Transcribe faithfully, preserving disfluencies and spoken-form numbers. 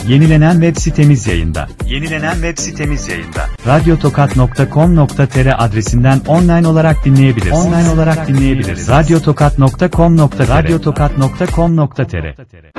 Yenilenen web sitemiz yayında. Yenilenen web sitemiz yayında. radyotokat nokta com nokta tr adresinden online olarak dinleyebilirsiniz. Online olarak dinleyebiliriz. radyotokat nokta com nokta tr radyotokat nokta com nokta tr